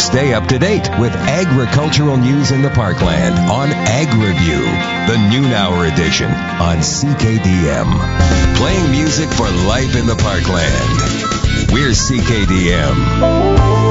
Stay up to date with agricultural news in the Parkland on Ag Review, the noon hour edition on CKDM. Playing music for life in the Parkland. We're CKDM.